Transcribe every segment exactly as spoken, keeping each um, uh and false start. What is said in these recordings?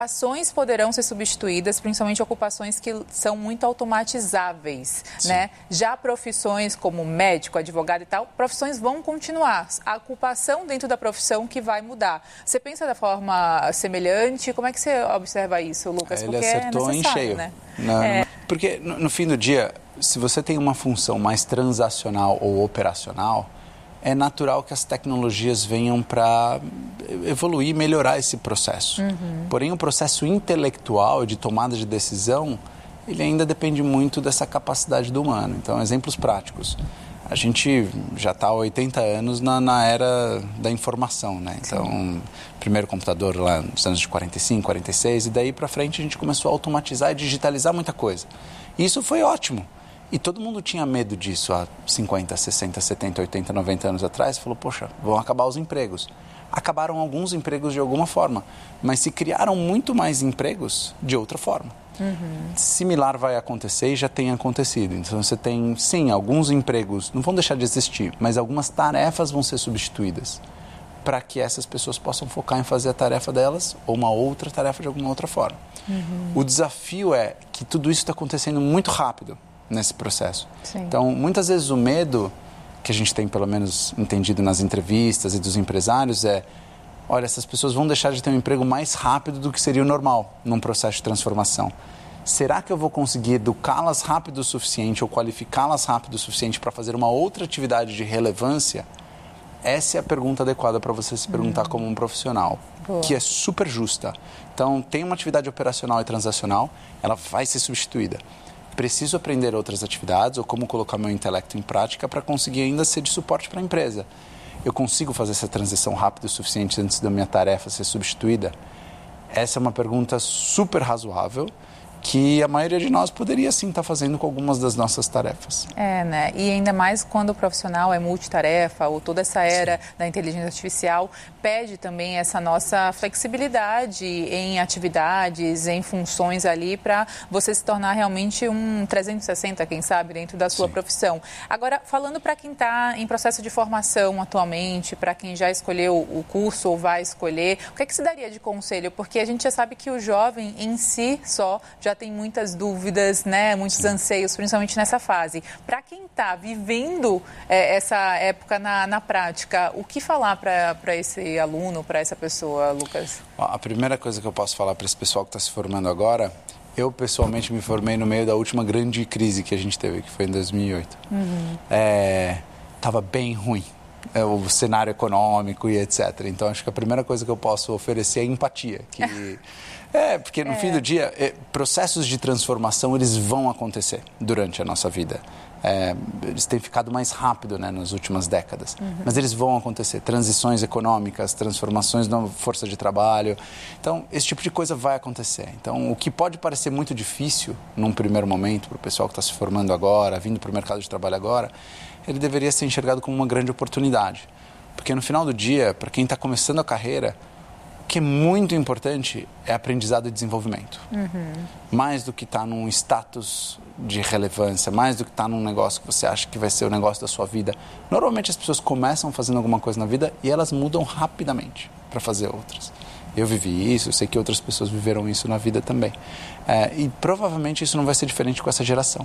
Ocupações poderão ser substituídas, principalmente ocupações que são muito automatizáveis, né? Já profissões como médico, advogado e tal, profissões vão continuar. A ocupação dentro da profissão que vai mudar. Você pensa da forma semelhante? Como é que você observa isso, Lucas? Ele Porque acertou é em cheio. Né? Não, é. Porque no, no fim do dia, se você tem uma função mais transacional ou operacional, é natural que as tecnologias venham para evoluir e melhorar esse processo. Uhum. Porém, o processo intelectual de tomada de decisão, ele ainda depende muito dessa capacidade do humano. Então, exemplos práticos. A gente já está há oitenta anos na, na era da informação, né? Então, Sim. primeiro computador lá nos anos de quarenta e cinco, quarenta e seis, e daí para frente a gente começou a automatizar e digitalizar muita coisa. E isso foi ótimo. E todo mundo tinha medo disso há cinquenta, sessenta, setenta, oitenta, noventa anos atrás. Falou, poxa, vão acabar os empregos. Acabaram alguns empregos de alguma forma, mas se criaram muito mais empregos de outra forma. Uhum. Similar vai acontecer e já tem acontecido. Então você tem, sim, alguns empregos não vão deixar de existir, mas algumas tarefas vão ser substituídas para que essas pessoas possam focar em fazer a tarefa delas ou uma outra tarefa de alguma outra forma. Uhum. O desafio é que tudo isso está acontecendo muito rápido nesse processo. Sim. Então, muitas vezes o medo que a gente tem, pelo menos entendido nas entrevistas e dos empresários, é, olha, essas pessoas vão deixar de ter um emprego mais rápido do que seria o normal num processo de transformação. Será que eu vou conseguir educá-las rápido o suficiente ou qualificá-las rápido o suficiente para fazer uma outra atividade de relevância? Essa é a pergunta adequada para você se perguntar hum. como um profissional, Boa. que é super justa. Então, tem uma atividade operacional e transacional, ela vai ser substituída. Preciso aprender outras atividades ou como colocar meu intelecto em prática para conseguir ainda ser de suporte para a empresa. Eu consigo fazer essa transição rápida o suficiente antes da minha tarefa ser substituída? Essa é uma pergunta super razoável que a maioria de nós poderia sim estar fazendo com algumas das nossas tarefas. É, né? E ainda mais quando o profissional é multitarefa ou toda essa era sim. da inteligência artificial pede também essa nossa flexibilidade em atividades, em funções ali para você se tornar realmente um trezentos e sessenta, quem sabe, dentro da sua sim. profissão. Agora, falando para quem está em processo de formação atualmente, para quem já escolheu o curso ou vai escolher, o que é que se daria de conselho? Porque a gente já sabe que o jovem em si só já tem muitas dúvidas, né, muitos Sim. anseios, principalmente nessa fase. Para quem está vivendo é, essa época na, na prática, o que falar para esse aluno, para essa pessoa, Lucas? A primeira coisa que eu posso falar para esse pessoal que está se formando agora, eu pessoalmente me formei no meio da última grande crise que a gente teve, que foi em dois mil e oito. Uhum. É, tava bem ruim. O cenário econômico e etcétera. Então, acho que a primeira coisa que eu posso oferecer é empatia. Que... é, porque no é. fim do dia, é, processos de transformação, eles vão acontecer durante a nossa vida. É, eles têm ficado mais rápido, né, nas últimas décadas. Uhum. Mas eles vão acontecer. Transições econômicas, transformações na força de trabalho. Então, esse tipo de coisa vai acontecer. Então, o que pode parecer muito difícil, num primeiro momento, para o pessoal que está se formando agora, vindo para o mercado de trabalho agora, ele deveria ser enxergado como uma grande oportunidade. Porque no final do dia, para quem está começando a carreira, o que é muito importante é aprendizado e desenvolvimento. Uhum. Mais do que estar tá num status de relevância, mais do que estar tá num negócio que você acha que vai ser o negócio da sua vida. Normalmente as pessoas começam fazendo alguma coisa na vida e elas mudam rapidamente para fazer outras. Eu vivi isso, eu sei que outras pessoas viveram isso na vida também. É, e provavelmente isso não vai ser diferente com essa geração.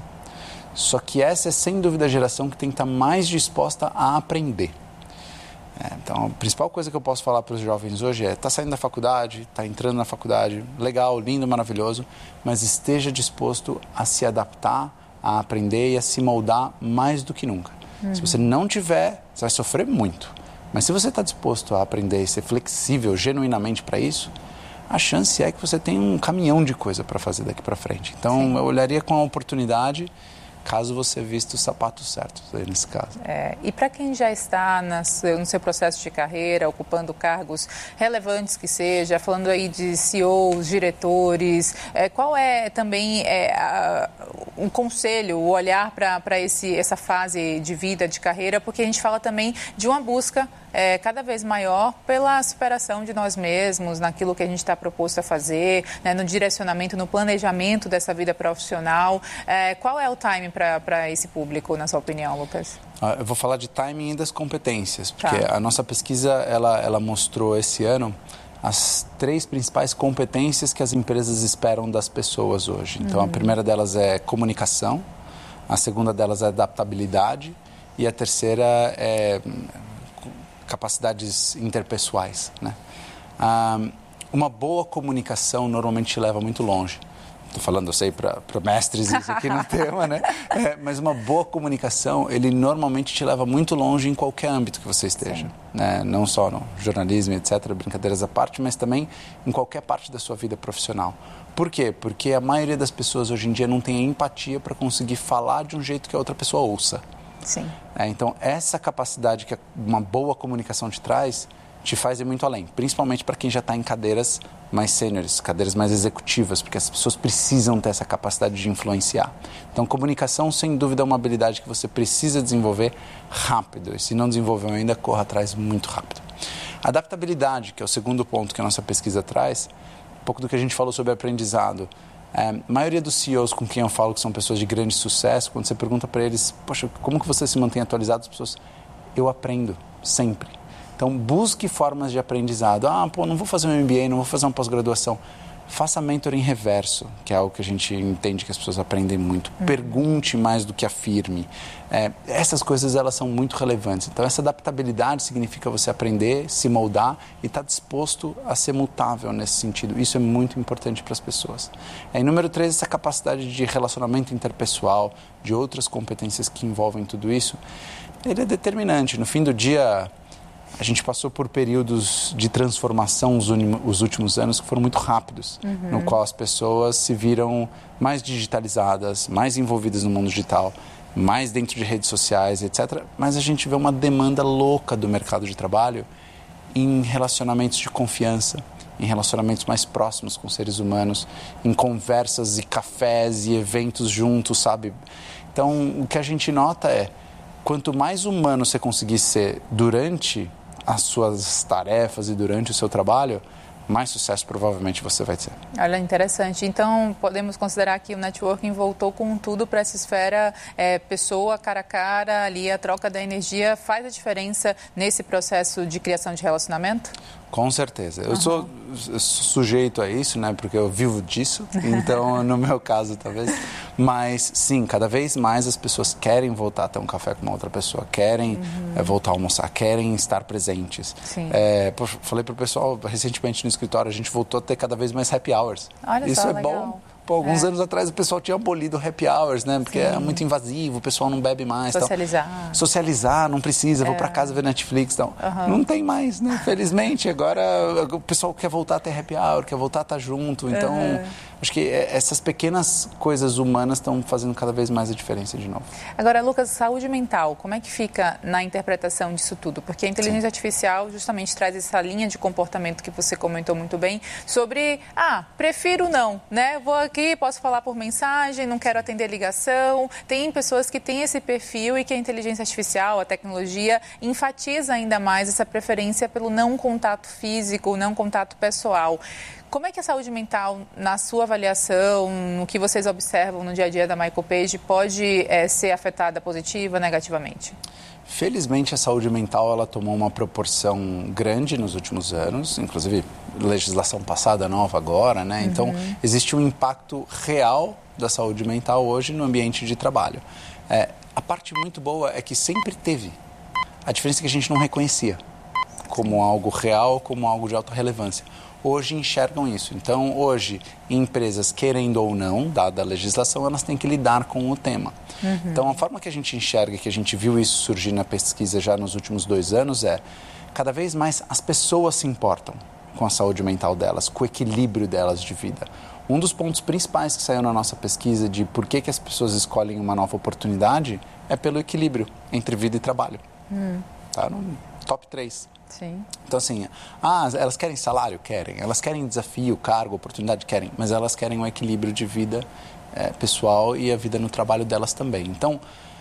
Só que essa é, sem dúvida, a geração que tem que estar mais disposta a aprender. É, então, a principal coisa que eu posso falar para os jovens hoje é: está saindo da faculdade, está entrando na faculdade, legal, lindo, maravilhoso, mas esteja disposto a se adaptar, a aprender e a se moldar mais do que nunca. Uhum. Se você não tiver, você vai sofrer muito. Mas se você está disposto a aprender e ser flexível genuinamente para isso, a chance é que você tem um caminhão de coisa para fazer daqui para frente. Então, Sim. eu olharia com a oportunidade, caso você vista os sapatos certos aí nesse caso. É, e para quem já está nas, no seu processo de carreira, ocupando cargos relevantes que seja, falando aí de C E Os, diretores, é, qual é também é, a, um conselho, o olhar para essa fase de vida, de carreira, porque a gente fala também de uma busca É, cada vez maior pela superação de nós mesmos, naquilo que a gente está proposto a fazer, né, no direcionamento, no planejamento dessa vida profissional. É, qual é o time para esse público, na sua opinião, Lucas? Eu vou falar de timing e das competências, porque tá. a nossa pesquisa ela, ela mostrou esse ano as três principais competências que as empresas esperam das pessoas hoje. Então, uhum. a primeira delas é comunicação, a segunda delas é adaptabilidade e a terceira é capacidades interpessoais, né? Ah, uma boa comunicação normalmente te leva muito longe. Estou falando, eu sei, para mestres isso aqui no tema, né? É, mas uma boa comunicação, ele normalmente te leva muito longe em qualquer âmbito que você esteja. Né? Não só no jornalismo, etcétera, brincadeiras à parte, mas também em qualquer parte da sua vida profissional. Por quê? Porque a maioria das pessoas hoje em dia não tem a empatia para conseguir falar de um jeito que a outra pessoa ouça. Sim. É, então, essa capacidade que uma boa comunicação te traz, te faz ir muito além, principalmente para quem já está em cadeiras mais sêniores, cadeiras mais executivas, porque as pessoas precisam ter essa capacidade de influenciar. Então, comunicação, sem dúvida, é uma habilidade que você precisa desenvolver rápido, e se não desenvolveu ainda, corra atrás muito rápido. Adaptabilidade, que é o segundo ponto que a nossa pesquisa traz, um pouco do que a gente falou sobre aprendizado. É, a maioria dos C E Os com quem eu falo, que são pessoas de grande sucesso, quando você pergunta para eles, poxa, como que você se mantém atualizado? As pessoas, eu aprendo, sempre. Então, busque formas de aprendizado. Ah, pô, não vou fazer um M B A, não vou fazer uma pós-graduação. Faça mentoring reverso, que é algo que a gente entende que as pessoas aprendem muito. Uhum. Pergunte mais do que afirme. É, essas coisas, elas são muito relevantes. Então, essa adaptabilidade significa você aprender, se moldar e estar disposto a ser mutável nesse sentido. Isso é muito importante para as pessoas. É, e número três, essa capacidade de relacionamento interpessoal, de outras competências que envolvem tudo isso, ele é determinante. No fim do dia, a gente passou por períodos de transformação os, os últimos anos que foram muito rápidos, uhum. no qual as pessoas se viram mais digitalizadas, mais envolvidas no mundo digital, mais dentro de redes sociais, etcétera. Mas a gente vê uma demanda louca do mercado de trabalho em relacionamentos de confiança, em relacionamentos mais próximos com seres humanos, em conversas e cafés e eventos juntos, sabe? Então, o que a gente nota é, quanto mais humano você conseguir ser durante as suas tarefas e durante o seu trabalho, mais sucesso provavelmente você vai ter. Olha, interessante. Então, podemos considerar que o networking voltou com tudo para essa esfera é, pessoa, cara a cara, ali a troca da energia faz a diferença nesse processo de criação de relacionamento? Com certeza. Eu, uhum. sou, eu sou sujeito a isso, né? Porque eu vivo disso, então no meu caso talvez. Mas sim, cada vez mais as pessoas querem voltar a ter um café com uma outra pessoa, querem uhum. é, voltar a almoçar, querem estar presentes. Sim. É, falei para o pessoal recentemente no escritório, a gente voltou a ter cada vez mais happy hours. Olha isso só, é legal. bom. Pô, alguns é. anos atrás o pessoal tinha abolido happy hours, né? Porque Sim. é muito invasivo, o pessoal não bebe mais. Socializar. Tal. Socializar, não precisa, é. vou para casa ver Netflix. Então. Uhum. Não tem mais, né? Felizmente, agora o pessoal quer voltar a ter happy hour, quer voltar a estar junto. Então, uhum. acho que essas pequenas coisas humanas estão fazendo cada vez mais a diferença de novo. Agora, Lucas, saúde mental, como é que fica na interpretação disso tudo? Porque a inteligência Sim. artificial justamente traz essa linha de comportamento que você comentou muito bem sobre, ah, prefiro não, né? Vou aqui, posso falar por mensagem, não quero atender ligação. Tem pessoas que têm esse perfil e que a inteligência artificial, a tecnologia, enfatiza ainda mais essa preferência pelo não contato físico, não contato pessoal. Como é que a saúde mental, na sua avaliação, no que vocês observam no dia a dia da MyCopage, pode é, ser afetada positiva ou negativamente? Felizmente, a saúde mental ela tomou uma proporção grande nos últimos anos, inclusive legislação passada, nova agora, né? Uhum. Então, existe um impacto real da saúde mental hoje no ambiente de trabalho. É, a parte muito boa é que sempre teve. A diferença é que a gente não reconhecia como algo real, como algo de alta relevância. Hoje enxergam isso. Então, hoje, empresas, querendo ou não, dada a legislação, elas têm que lidar com o tema. Uhum. Então, a forma que a gente enxerga, que a gente viu isso surgir na pesquisa já nos últimos dois anos, é cada vez mais as pessoas se importam com a saúde mental delas, com o equilíbrio delas de vida. Um dos pontos principais que saiu na nossa pesquisa de por que, que as pessoas escolhem uma nova oportunidade é pelo equilíbrio entre vida e trabalho. Uhum. Tá no top três. Sim. Então, assim, ah, elas querem salário? Querem. Elas querem desafio, cargo, oportunidade? Querem. Mas elas querem um equilíbrio de vida é, pessoal e a vida no trabalho delas também. Então,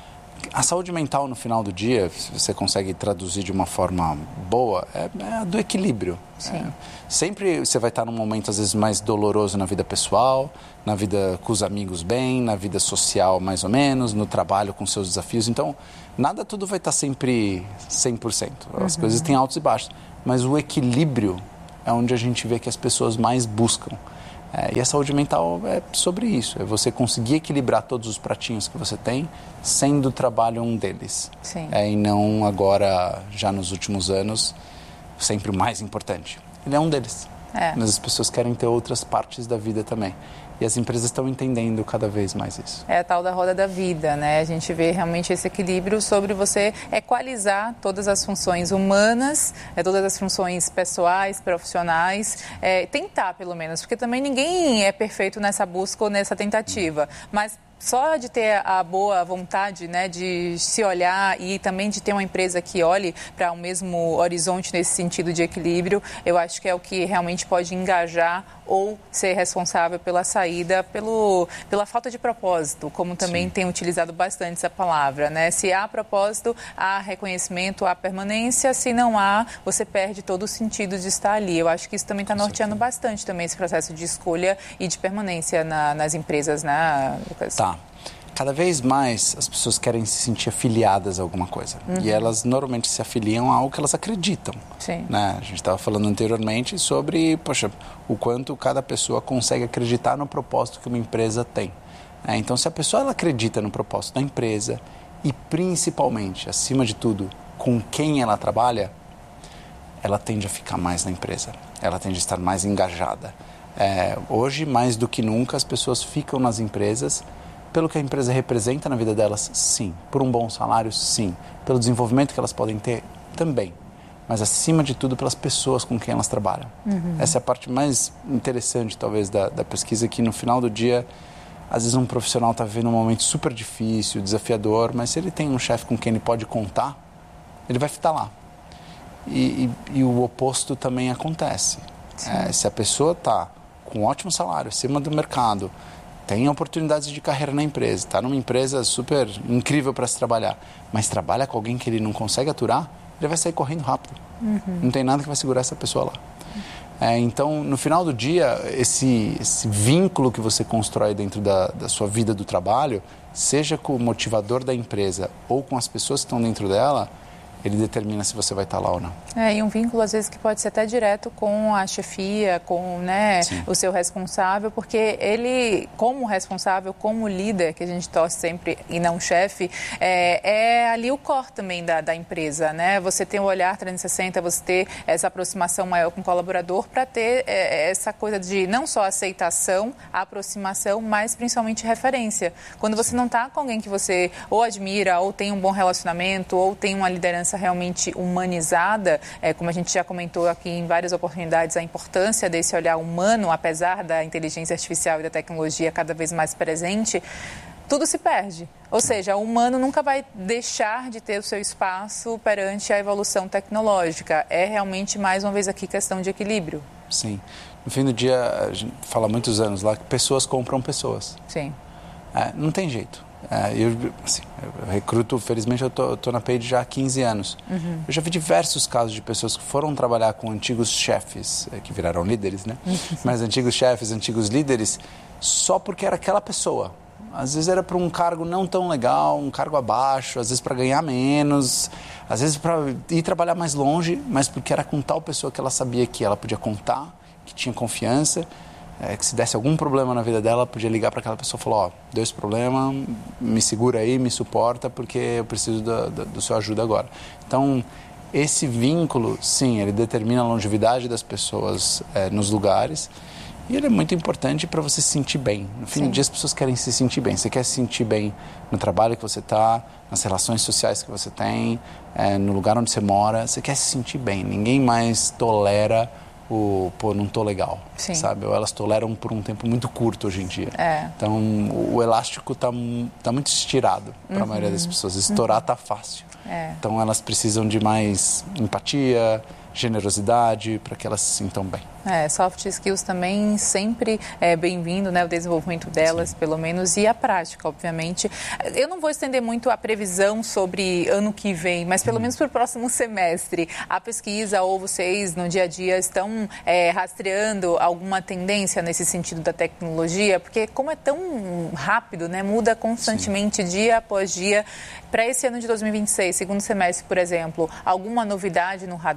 a saúde mental, no final do dia, se você consegue traduzir de uma forma boa, é, é a do equilíbrio. Sim. É, sempre você vai estar num momento, às vezes, mais doloroso na vida pessoal, na vida com os amigos bem, na vida social mais ou menos, no trabalho com seus desafios. Então, nada tudo vai estar sempre cem por cento. As uhum. coisas têm altos e baixos. Mas o equilíbrio é onde a gente vê que as pessoas mais buscam. É, e a saúde mental é sobre isso, é você conseguir equilibrar todos os pratinhos que você tem, sendo o trabalho um deles. Sim. É, e não agora, já nos últimos anos, sempre o mais importante. Ele é um deles. É. Mas as pessoas querem ter outras partes da vida também. E as empresas estão entendendo cada vez mais isso. É a tal da roda da vida, né? A gente vê realmente esse equilíbrio sobre você equalizar todas as funções humanas, é, todas as funções pessoais, profissionais, é, tentar pelo menos, porque também ninguém é perfeito nessa busca ou nessa tentativa, mas só de ter a boa vontade, né, de se olhar e também de ter uma empresa que olhe para o mesmo horizonte nesse sentido de equilíbrio, eu acho que é o que realmente pode engajar ou ser responsável pela saída, pelo, pela falta de propósito, como também Sim. tem utilizado bastante essa palavra, né? Se há propósito, há reconhecimento, há permanência, se não há, você perde todo o sentido de estar ali. Eu acho que isso também está norteando bastante também esse processo de escolha e de permanência na, nas empresas, né, Lucas? Tá. Cada vez mais as pessoas querem se sentir afiliadas a alguma coisa. Uhum. E elas normalmente se afiliam a algo que elas acreditam. Sim. Né? A gente estava falando anteriormente sobre, poxa, o quanto cada pessoa consegue acreditar no propósito que uma empresa tem. É, então, se a pessoa ela acredita no propósito da empresa e, principalmente, acima de tudo, com quem ela trabalha, ela tende a ficar mais na empresa. Ela tende a estar mais engajada. É, hoje, mais do que nunca, as pessoas ficam nas empresas pelo que a empresa representa na vida delas, sim. Por um bom salário, sim. Pelo desenvolvimento que elas podem ter, também. Mas, acima de tudo, pelas pessoas com quem elas trabalham. Uhum. Essa é a parte mais interessante, talvez, da, da pesquisa, que no final do dia, às vezes um profissional está vivendo um momento super difícil, desafiador, mas se ele tem um chefe com quem ele pode contar, ele vai ficar lá. E, e, e o oposto também acontece. É, se a pessoa está com um ótimo salário, acima do mercado, tem oportunidades de carreira na empresa, está numa empresa super incrível para se trabalhar, mas trabalha com alguém que ele não consegue aturar, ele vai sair correndo rápido. Uhum. Não tem nada que vai segurar essa pessoa lá. É, então, no final do dia, esse, esse vínculo que você constrói dentro da, da sua vida do trabalho, seja com o motivador da empresa ou com as pessoas que estão dentro dela, ele determina se você vai estar lá ou não. É, e um vínculo, às vezes, que pode ser até direto com a chefia, com, né, o seu responsável, porque ele, como responsável, como líder, que a gente torce sempre e não chefe, é, é ali o core também da, da empresa, né? Você tem o olhar trezentos e sessenta, você ter essa aproximação maior com o colaborador para ter é, essa coisa de não só aceitação, aproximação, mas principalmente referência. Quando você não está com alguém que você ou admira, ou tem um bom relacionamento, ou tem uma liderança realmente humanizada, é, como a gente já comentou aqui em várias oportunidades, a importância desse olhar humano, apesar da inteligência artificial e da tecnologia cada vez mais presente, tudo se perde. Ou seja, o humano nunca vai deixar de ter o seu espaço perante a evolução tecnológica. É realmente, mais uma vez aqui, questão de equilíbrio. Sim. No fim do dia, a gente fala há muitos anos lá que pessoas compram pessoas. Sim. É, não tem jeito. É, eu, assim, eu recruto, felizmente eu tô, tô na Page já há quinze anos. Uhum. Eu já vi diversos casos de pessoas que foram trabalhar com antigos chefes, que viraram líderes, né? Uhum. Mas antigos chefes, antigos líderes, só porque era aquela pessoa. Às vezes era para um cargo não tão legal, um cargo abaixo, às vezes para ganhar menos, às vezes para ir trabalhar mais longe, mas porque era com tal pessoa que ela sabia que ela podia contar, que tinha confiança. É, que se desse algum problema na vida dela, podia ligar para aquela pessoa e falar, ó, deu esse problema, me segura aí, me suporta, porque eu preciso da, da, do seu ajuda agora. Então, esse vínculo, sim, ele determina a longevidade das pessoas é, nos lugares, e ele é muito importante para você se sentir bem. No fim sim. do dia, as pessoas querem se sentir bem. Você quer se sentir bem no trabalho que você está, nas relações sociais que você tem, é, no lugar onde você mora, você quer se sentir bem. Ninguém mais tolera o, pô, não tô legal, Sim. sabe? Ou elas toleram por um tempo muito curto hoje em dia. É. Então, o, o elástico tá, tá muito estirado para a uhum. maioria das pessoas. Estourar uhum. tá fácil. É. Então, elas precisam de mais empatia, generosidade, para que elas se sintam bem. É, soft skills também sempre é bem-vindo, né, o desenvolvimento delas, Sim. pelo menos, e a prática, obviamente. Eu não vou estender muito a previsão sobre ano que vem, mas pelo hum. menos para o próximo semestre. A pesquisa ou vocês, no dia a dia, estão é, rastreando alguma tendência nesse sentido da tecnologia? Porque como é tão rápido, né, muda constantemente, Sim. dia após dia. Para esse ano de dois mil e vinte e seis, segundo semestre, por exemplo, alguma novidade no radar,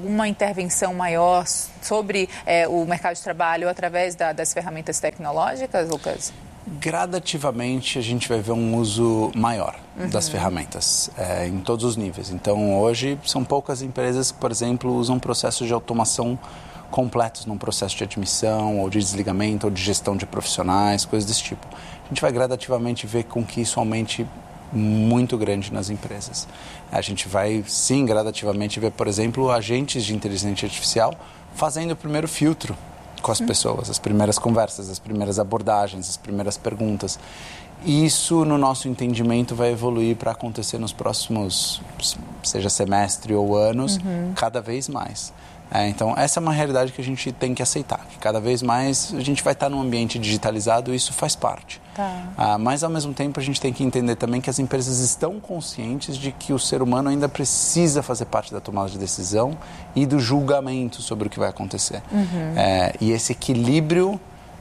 alguma intervenção maior sobre é, o mercado de trabalho através da, das ferramentas tecnológicas, Lucas? Gradativamente a gente vai ver um uso maior uhum. das ferramentas é, em todos os níveis. Então hoje são poucas empresas que, por exemplo, usam processos de automação completos num processo de admissão ou de desligamento ou de gestão de profissionais, coisas desse tipo. A gente vai gradativamente ver com que isso aumente muito grande nas empresas. A gente vai, sim, gradativamente ver, por exemplo, agentes de inteligência artificial fazendo o primeiro filtro com as pessoas, as primeiras conversas, as primeiras abordagens, as primeiras perguntas. Isso, no nosso entendimento, vai evoluir para acontecer nos próximos, seja semestre ou anos, uhum. cada vez mais. É, então, essa é uma realidade que a gente tem que aceitar, que cada vez mais a gente vai estar num ambiente digitalizado e isso faz parte. Tá. Ah, mas, ao mesmo tempo, a gente tem que entender também que as empresas estão conscientes de que o ser humano ainda precisa fazer parte da tomada de decisão e do julgamento sobre o que vai acontecer. Uhum. É, e esse equilíbrio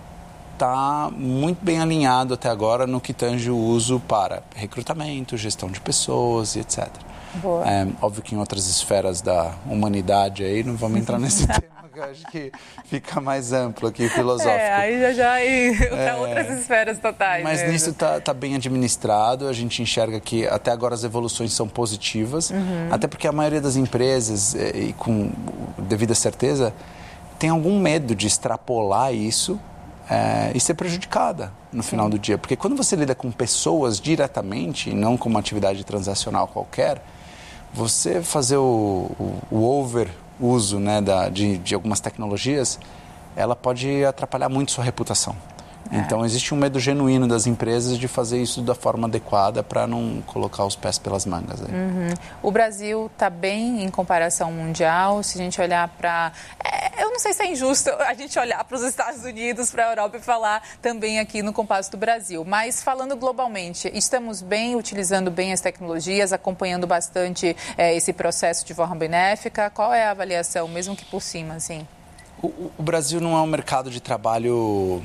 está muito bem alinhado até agora no que tange o uso para recrutamento, gestão de pessoas e etcétera. Boa. É, óbvio que em outras esferas da humanidade aí, não vamos entrar nesse tema, que eu acho que fica mais amplo aqui, filosófico. É, aí já já ir para é, outras esferas totais. Mas mesmo. nisso está tá bem administrado, a gente enxerga que até agora as evoluções são positivas, uhum. até porque a maioria das empresas, e com devida certeza, tem algum medo de extrapolar isso É, e ser prejudicada no Sim. final do dia. Porque quando você lida com pessoas diretamente, e não com uma atividade transacional qualquer, você fazer o, o, o over-uso, né, da, de, de algumas tecnologias, ela pode atrapalhar muito sua reputação. É. Então, existe um medo genuíno das empresas de fazer isso da forma adequada para não colocar os pés pelas mangas. Aí. Uhum. O Brasil está bem em comparação mundial. Se a gente olhar para... É, eu não sei se é injusto a gente olhar para os Estados Unidos, para a Europa e falar também aqui no Compasso do Brasil. Mas falando globalmente, estamos bem, utilizando bem as tecnologias, acompanhando bastante é, esse processo de forma benéfica. Qual é a avaliação, mesmo que por cima, assim? O, o Brasil não é um mercado de trabalho...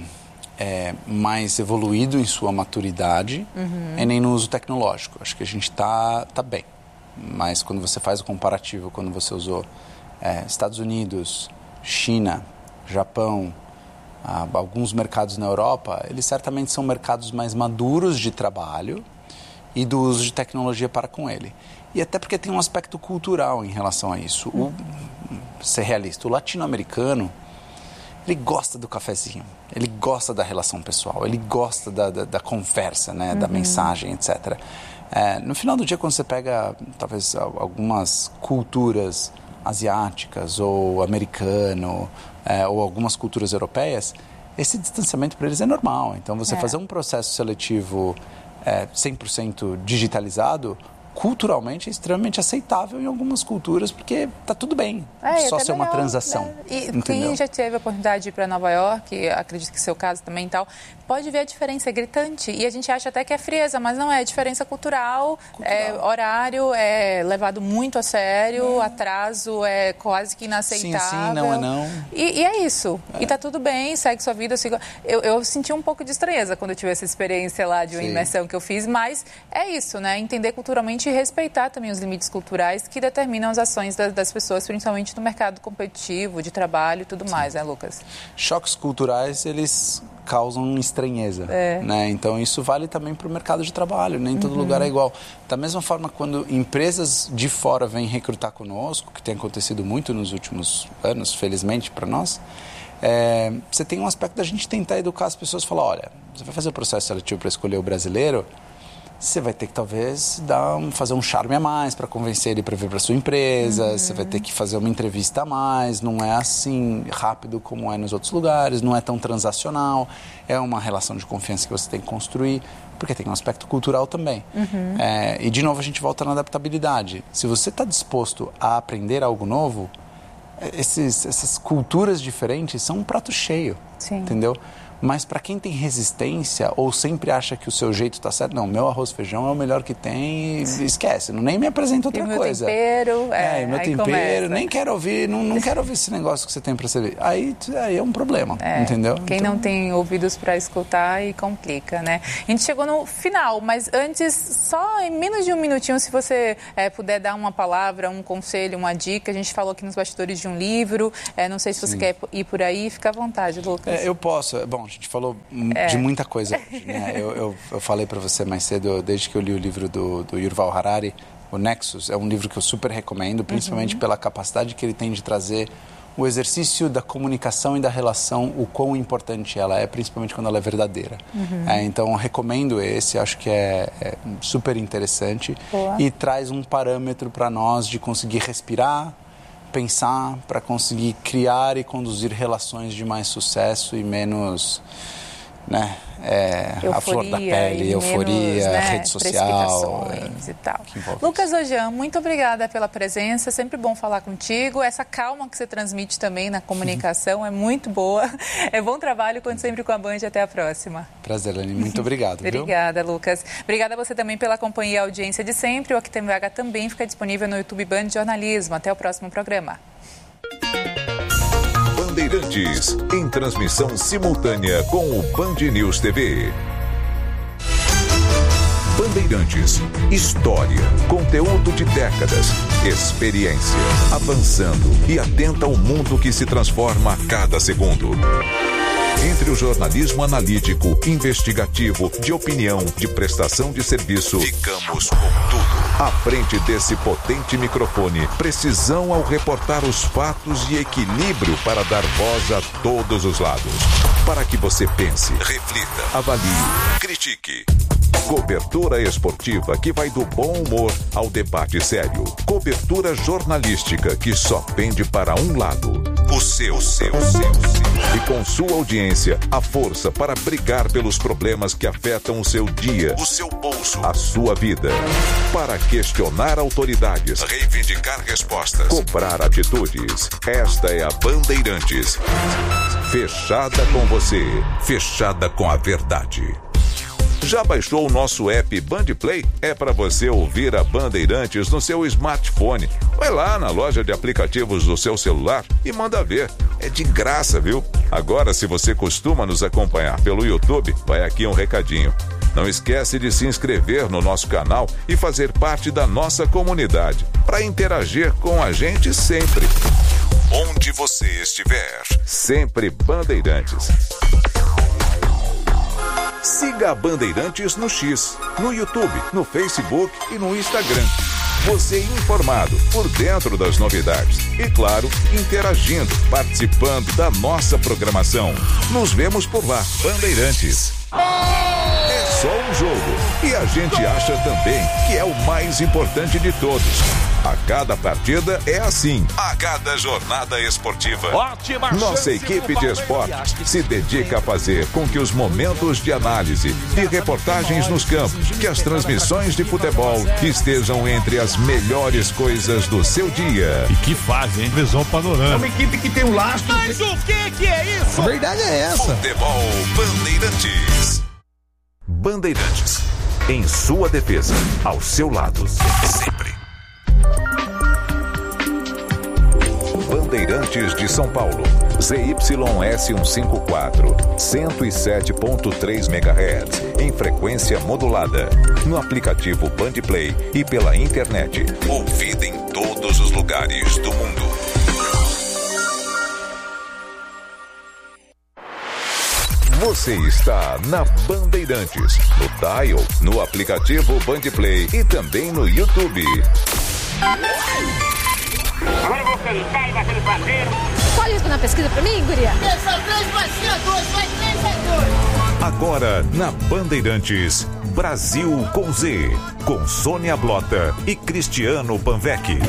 É, mais evoluído em sua maturidade uhum. e nem no uso tecnológico. Acho que a gente está tá bem. Mas quando você faz o comparativo, quando você usou é, Estados Unidos, China, Japão, ah, alguns mercados na Europa, eles certamente são mercados mais maduros de trabalho e do uso de tecnologia para com ele. E até porque tem um aspecto cultural em relação a isso. Uhum. O, ser realista, o latino-americano ele gosta do cafezinho, ele gosta da relação pessoal, ele gosta da, da, da conversa, né, uhum. da mensagem, etcétera. É, no final do dia, quando você pega, talvez, algumas culturas asiáticas ou americano, é, ou algumas culturas europeias, esse distanciamento para eles é normal. Então, você é. fazer um processo seletivo é, cem por cento digitalizado, culturalmente é extremamente aceitável em algumas culturas, porque tá tudo bem, é, só ser melhor, uma transação. Né? E quem já teve a oportunidade de ir para Nova York, acredito que seu caso também e tal, pode ver a diferença, é gritante. E a gente acha até que é frieza, mas não é, é diferença cultural, cultural. É, horário é levado muito a sério, é. atraso é quase que inaceitável. Sim, sim, não é não. E, e é isso. É. E tá tudo bem, segue sua vida. Eu, sigo... eu, eu senti um pouco de estranheza quando eu tive essa experiência lá de uma sim. imersão que eu fiz, mas é isso, né? Entender culturalmente e respeitar também os limites culturais que determinam as ações das, das pessoas, principalmente no mercado competitivo, de trabalho e tudo Sim. mais, né, Lucas? Choques culturais, eles causam estranheza, é. né? Então, isso vale também para o mercado de trabalho, nem todo uhum. lugar é igual. Da mesma forma, quando empresas de fora vêm recrutar conosco, que tem acontecido muito nos últimos anos, felizmente para nós, é, você tem um aspecto da gente tentar educar as pessoas e falar, olha, você vai fazer o processo seletivo para escolher o brasileiro, você vai ter que talvez dar um, fazer um charme a mais para convencer ele para vir para sua empresa, uhum. você vai ter que fazer uma entrevista a mais, não é assim rápido como é nos outros lugares, não é tão transacional, é uma relação de confiança que você tem que construir, porque tem um aspecto cultural também. Uhum. É, e de novo a gente volta na adaptabilidade. Se você está disposto a aprender algo novo, esses, essas culturas diferentes são um prato cheio, Sim. entendeu? Mas para quem tem resistência ou sempre acha que o seu jeito está certo, não, meu arroz e feijão é o melhor que tem, e esquece, não, nem me apresenta outra e meu coisa. Tempero, é, é, meu tempero, começa. nem quero ouvir, não, não quero ouvir esse negócio que você tem para servir. Aí, aí é um problema, é, entendeu? Quem então... não tem ouvidos para escutar e complica, né? A gente chegou no final, mas antes, só em menos de um minutinho, se você é, puder dar uma palavra, um conselho, uma dica. A gente falou aqui nos bastidores de um livro, é, não sei se você Sim. quer ir por aí, fica à vontade, Lucas. É, eu posso. Bom, a gente falou é. de muita coisa hoje, né? Eu, eu, eu falei para você mais cedo, desde que eu li o livro do, do Yuval Harari, o Nexus, é um livro que eu super recomendo, principalmente uhum. pela capacidade que ele tem de trazer o exercício da comunicação e da relação, o quão importante ela é, principalmente quando ela é verdadeira. Uhum. É, então, recomendo esse, acho que é, é super interessante. Boa. E traz um parâmetro para nós de conseguir respirar, pensar, para conseguir criar e conduzir relações de mais sucesso e menos... Né? É, a flor da pele, euforia, menos, né, rede social é, e tal. Lucas Ojam, muito obrigada pela presença, sempre bom falar contigo, essa calma que você transmite também na comunicação é muito boa, é bom trabalho, conto sempre com a Band, até a próxima. Prazer, Lani, muito obrigado. Obrigada, viu? Lucas. Obrigada a você também pela companhia e audiência de sempre, o Aqui Tem V H também fica disponível no YouTube Band Jornalismo, até o próximo programa. Bandeirantes, em transmissão simultânea com o Band News T V. Bandeirantes, história, conteúdo de décadas, experiência, avançando e atenta ao mundo que se transforma a cada segundo. Entre o jornalismo analítico, investigativo, de opinião, de prestação de serviço, ficamos com tudo. À frente desse potente microfone, precisão ao reportar os fatos e equilíbrio para dar voz a todos os lados. Para que você pense, reflita, avalie, critique. Cobertura esportiva que vai do bom humor ao debate sério. Cobertura jornalística que só pende para um lado. O seu, seu, seu, seu. E com sua audiência, a força para brigar pelos problemas que afetam o seu dia, o seu bolso, a sua vida. Para questionar autoridades, reivindicar respostas, cobrar atitudes. Esta é a Bandeirantes. Fechada com você, fechada com a verdade. Já baixou o nosso app Band Play? É para você ouvir a Bandeirantes no seu smartphone. Vai lá na loja de aplicativos do seu celular e manda ver. É de graça, viu? Agora, se você costuma nos acompanhar pelo YouTube, vai aqui um recadinho. Não esquece de se inscrever no nosso canal e fazer parte da nossa comunidade, para interagir com a gente sempre. Onde você estiver, sempre Bandeirantes. Siga a Bandeirantes no X, no YouTube, no Facebook e no Instagram. Você informado, por dentro das novidades. E, claro, interagindo, participando da nossa programação. Nos vemos por lá, Bandeirantes. É só um jogo. E a gente acha também que é o mais importante de todos. A cada partida é assim. A cada jornada esportiva. Ótima. Nossa equipe de esportes se dedica a fazer com que os momentos de análise, de reportagens nos campos, que as transmissões de futebol estejam entre as melhores coisas do seu dia. E que faz, hein? Visão panorâmica. É uma equipe que tem um lastro. Mas o que que é isso? A verdade é essa. Futebol Bandeirantes. Bandeirantes. Em sua defesa, ao seu lado, sempre. Bandeirantes de São Paulo, Z Y S cento e cinquenta e quatro, cento e sete ponto três megahertz, em frequência modulada, no aplicativo Band Play e pela internet, ouvida em todos os lugares do mundo. Você está na Bandeirantes, no dial, no aplicativo Band Play e também no YouTube. Agora eu vou cantar e vai ser fazer. Escolhe isso na pesquisa pra mim, guria. três vai ser dois, vai três vai dois. Agora na Bandeirantes, Brasil com Z, com Sônia Blota e Cristiano Panvec.